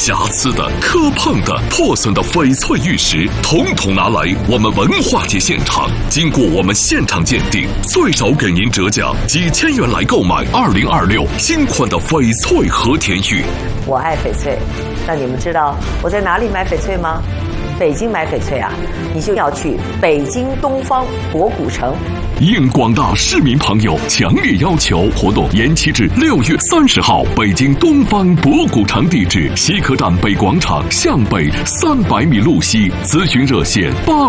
瑕疵的、磕碰的、破损的翡翠玉石，统统拿来我们文化节现场，经过我们现场鉴定，最少给您折价几千元来购买2026新款的翡翠和田玉。 我爱翡翠，那你们知道我在哪里买翡翠吗？北京买翡翠啊，你就要去北京东方博古城。 应广大市民朋友强烈要求，活动延期至6月30号，北京东方博古城，地址西客站北广场向北300米路西，咨询热线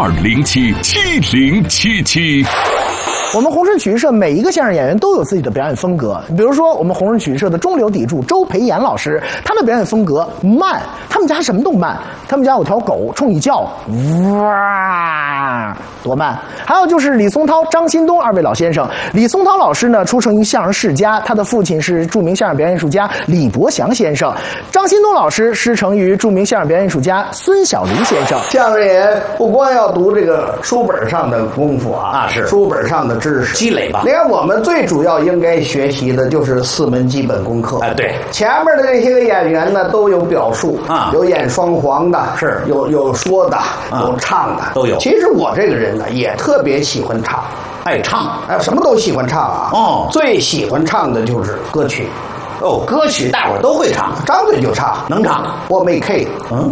82077077。 我们红山曲艺社每一个相声演员都有自己的表演风格，比如说我们红山曲艺社的中流砥柱周培炎老师，他的表演风格慢，他们家什么都慢，他们家有条狗冲你叫，哇，多慢。还有就是李松涛、张新东二位老先生。李松涛老师呢，出生于相声世家，他的父亲是著名相声表演艺术家李伯祥先生。张新东老师师承于著名相声表演艺术家孙小林先生。 相声演员不光要读这个书本上的功夫啊，是书本上的知识积累吧。 你看，我们最主要应该学习的就是4门基本功课。 对， 前面的这些个演员呢，都有表述啊，有演双簧的，是有说的，有唱的，都有。其实我这个人呢，也特别喜欢唱， 爱唱， 什么都喜欢唱啊。哦，最喜欢唱的就是歌曲。 哦，歌曲大伙儿都会唱， 张嘴就唱， 能唱。 我没 K，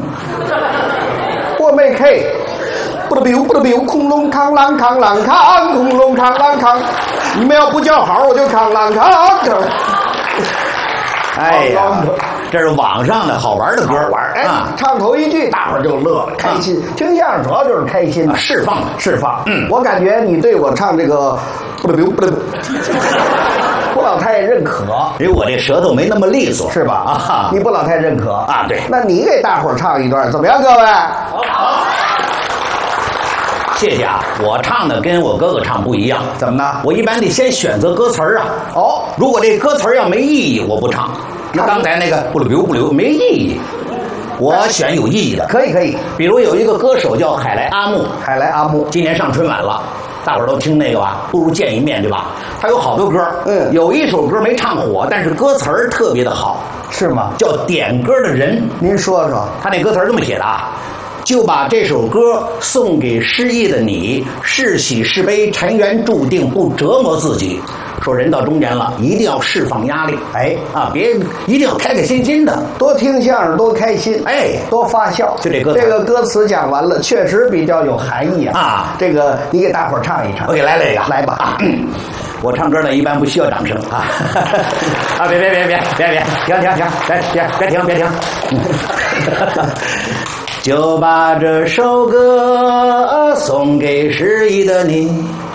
我没 K。不得biu不得biu，空龙扛啷扛啷扛，空龙扛啷扛。你们要不叫好，我就扛啷扛。 哎呀，这是网上的好玩的歌， 哎，唱头一句，大伙儿就乐了，开心。听相声主要就是开心， 释放。 我感觉你对我唱这个不得biu不得，不老太认可， 因为我这舌头没那么利索， 是吧？啊，你不老太认可啊？对。 那你给大伙儿唱一段，怎么样，各位？ 好。谢谢啊，我唱的跟我哥哥唱不一样， 怎么呢？ 我一般得先选择歌词啊。 哦， 如果这歌词要没意义，我不唱。那刚才那个不留没意义，我选有意义的。 可以。 比如有一个歌手叫海莱阿木，今年上春晚了，大伙儿都听那个吧，不如见一面，对吧？他有好多歌，有一首歌没唱火，但是歌词儿特别的好， 是吗？ 叫《点歌的人》， 您说说， 他那歌词这么写的啊。就把这首歌送给失意的你，是喜是悲，尘缘注定不折磨自己。说人到中年了，一定要释放压力，别一定要开开心心的， 多听相声，多开心，多发笑。就这歌词讲完了，确实比较有含义啊。这个你给大伙儿唱一唱， 我给来一个， 来吧。 我唱歌呢，一般不需要掌声啊！别，停，别停。就把这首歌送给失意的你，